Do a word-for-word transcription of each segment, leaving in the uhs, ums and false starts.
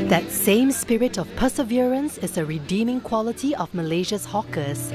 That same spirit of perseverance is a redeeming quality of Malaysia's hawkers.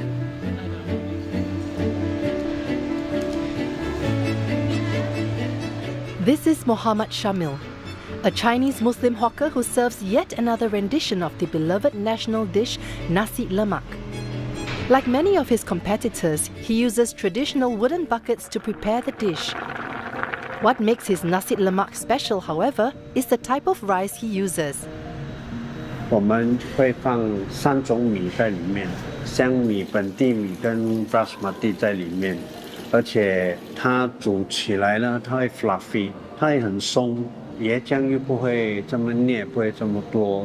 This is Muhammad Shamil, a Chinese Muslim hawker who serves yet another rendition of the beloved national dish nasi lemak. Like many of his competitors, he uses traditional wooden buckets to prepare the dish. What makes his nasi lemak special, however, is the type of rice he uses. 我们会放三种米在里面，香米、本地米跟 basmati 在里面，而且它煮起来呢，它会 fluffy， 它会很松，椰浆又不会这么腻，不会这么多。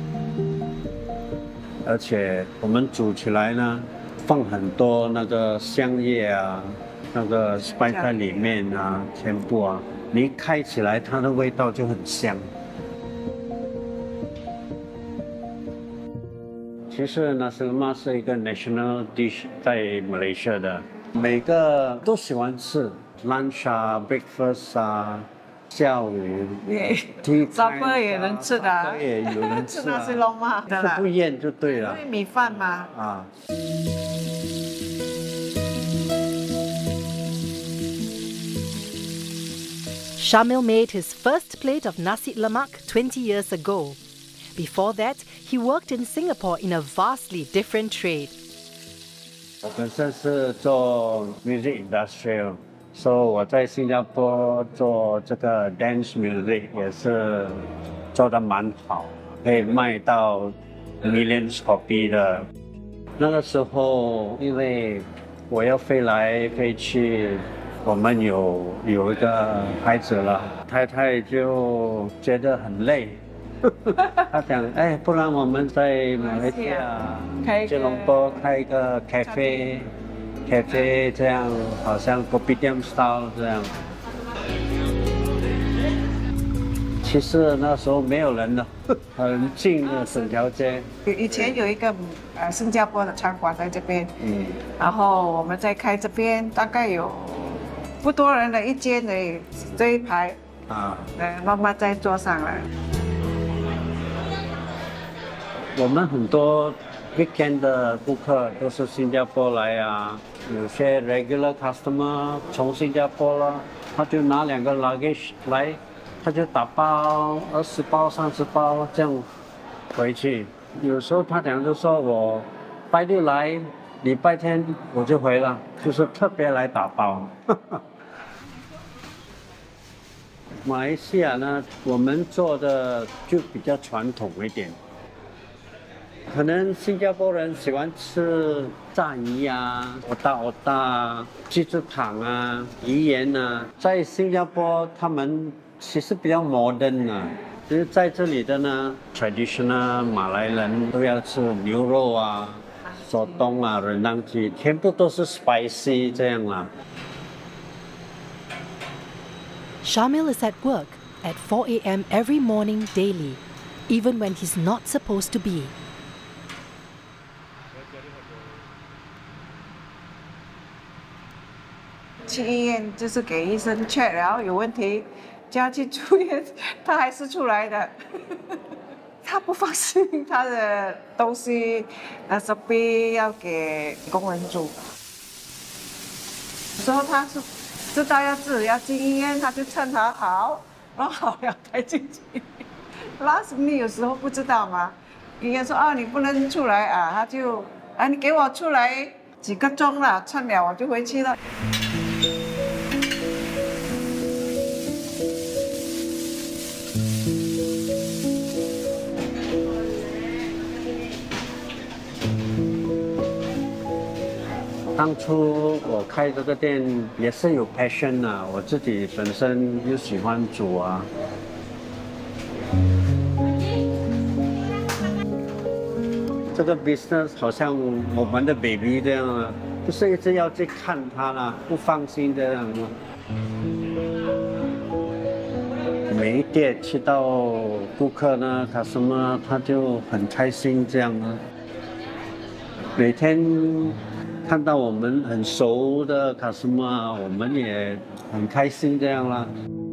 而且我们煮起来呢，放很多那个香叶啊。 那个 spice 在里面啊，全部啊，你一开起来，它的味道就很香。其实nasi lemak是一个 national dish 在马来西亚的，每个都喜欢吃 ，lunch 啊 ，breakfast 啊，下午 ，supper 也能吃的、啊， 也有人吃啊， nasi lemak 的啦， 不厌就对了。 因为米饭嘛。啊。 Shamil made his first plate of nasi lemak twenty years ago. Before that, he worked in Singapore in a vastly different trade. 我本身是做 music industrial， 所以我在新加坡做这个 dance music 也是做得蛮好，可以卖到 millions copy 的。那个时候，因为我要飞来飞去。 我们有有一个孩子了，太太就觉得很累，她讲，哎，不然我们在马来西亚吉隆坡开一个 cafe， cafe 这样好像 kopitiam style 这样。其实那时候没有人的，很近的整条街。 以前有一个呃新加坡的餐馆在这边，嗯，然后我们在开这边，大概有。 不多人的一间的这一排啊，呃，慢慢在坐上了。 我们很多 weekend 的顾客都是新加坡来啊，有些 regular customer 从新加坡了，他就拿两个 luggage 来，他就打包二十包、三十包这样回去。有时候他讲就说我拜六来，礼拜天我就回了，就是特别来打包。马来西亚呢，我们做的就比较传统一点。可能新加坡人喜欢吃炸鱼啊、欧大欧大、鸡翅膀啊、鱼圆啊。在新加坡，他们其实比较 modern 啊。其实在这里的呢 ，traditional 马来人都要吃牛肉啊、手冬啊、人当鸡，全部都是 spicy 这样啦。 Shamil is at work at four A M every morning daily, even when he's not supposed to be. 去医院就是给医生 check， 然后有问题，叫他去住院，他还是出来的。他不放心他的东西，那是必要给工人住。有时候他是。 知道要自己要进医院，他就趁他好，弄好了才进去。Last minute 有时候不知道嘛，医院说啊你不能出来啊，他就啊你给我出来几个钟了，趁了我就回去了。 当初我开这个店也是有 passion 啊，我自己本身又喜欢煮啊。这个 business 好像我们的 baby 这样啊，就是一直要去看它啦，不放心这样啊。每一店去到顾客呢，他什么他就很开心这样啊。每天。 看到我们很熟的 customer， 我们也很开心这样啦。